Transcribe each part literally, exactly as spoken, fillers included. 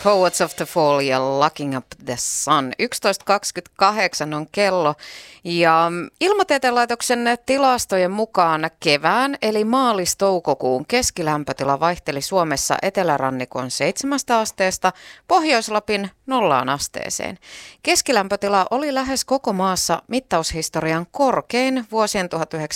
Poets of the Fall ja Locking Up the Sun. yksitoista kaksikymmentäkahdeksan on kello ja Ilmatieteen laitoksen tilastojen mukaan kevään eli maalis-toukokuun keskilämpötila vaihteli Suomessa etelärannikon seitsemästä asteesta Pohjois-Lapin nollaan asteeseen. Keskilämpötila oli lähes koko maassa mittaushistorian korkein vuosien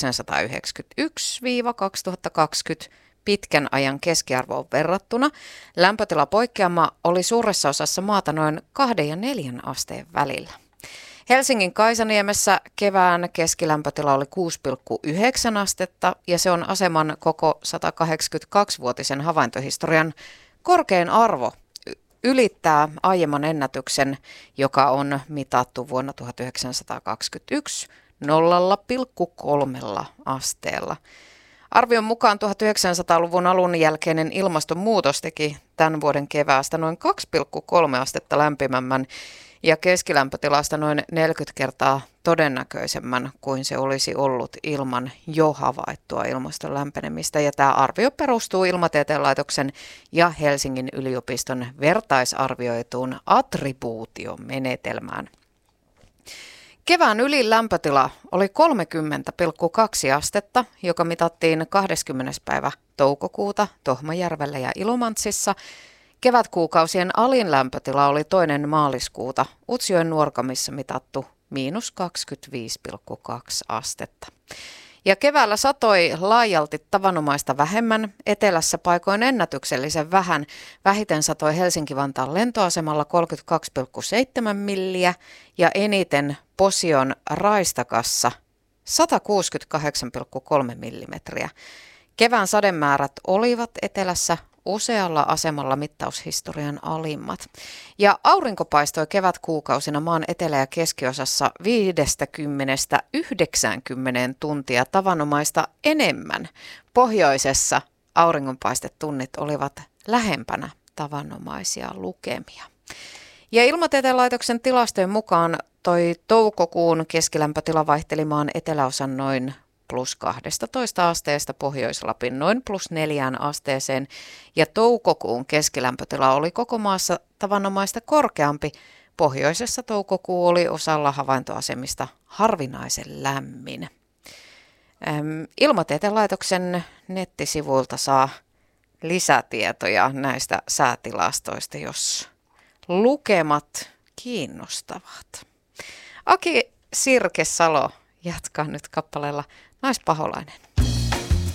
tuhatyhdeksänsataayhdeksänkymmentäyksi–kaksituhattakaksikymmentä pitkän ajan keskiarvoon verrattuna. Lämpötilapoikkeama oli suuressa osassa maata noin kahden ja neljän asteen välillä. Helsingin Kaisaniemessä kevään keskilämpötila oli kuusi pilkku yhdeksän astetta ja se on aseman koko sata kahdeksankymmentäkaksivuotisen havaintohistorian korkein arvo. Ylittää aiemman ennätyksen, joka on mitattu vuonna tuhatyhdeksänsataakaksikymmentäyksi nolla pilkku kolme asteella. Arvion mukaan tuhatyhdeksänsataaluvun alun jälkeinen ilmastonmuutos teki tämän vuoden keväästä noin kaksi pilkku kolme astetta lämpimämmän ja keskilämpötilasta noin neljäkymmentä kertaa todennäköisemmän kuin se olisi ollut ilman jo havaittua ilmaston lämpenemistä. Ja tämä arvio perustuu Ilmatieteen laitoksen ja Helsingin yliopiston vertaisarvioituun attribuutiomenetelmään. Kevään ylin lämpötila oli kolmekymmentä pilkku kaksi astetta, joka mitattiin kahdeskymmenes päivä toukokuuta Tohmajärvellä ja Ilomantsissa. Kevätkuukausien alin lämpötila oli toinen maaliskuuta Utsjoen Nuorgamissa mitattu miinus kaksikymmentäviisi pilkku kaksi astetta. Ja keväällä satoi laajalti tavanomaista vähemmän, etelässä paikoin ennätyksellisen vähän. Vähiten satoi Helsinki-Vantaan lentoasemalla kolmekymmentäkaksi pilkku seitsemän milliä ja eniten Posion Raistakassa sata kuusikymmentäkahdeksan pilkku kolme millimetriä. Kevään sademäärät olivat etelässä usealla asemalla mittaushistorian alimmat. Ja aurinko paistoi kevätkuukausina maan etelä- ja keskiosassa viidestäkymmenestä yhdeksäänkymmeneen tuntia tavanomaista enemmän. Pohjoisessa auringonpaistetunnit olivat lähempänä tavanomaisia lukemia. Ja Ilmatieteen laitoksen tilastojen mukaan toi toukokuun keskilämpötila vaihteli maan eteläosan noin plus kaksitoista asteesta Pohjois-Lapin noin plus neljään asteeseen ja toukokuun keskilämpötila oli koko maassa tavanomaista korkeampi. Pohjoisessa toukokuu oli osalla havaintoasemista harvinaisen lämmin. Ilmatieteen laitoksen nettisivuilta saa lisätietoja näistä säätilastoista, jos lukemat kiinnostavat. Aki Sirkesalo jatkaa nyt kappaleella Naispaholainen.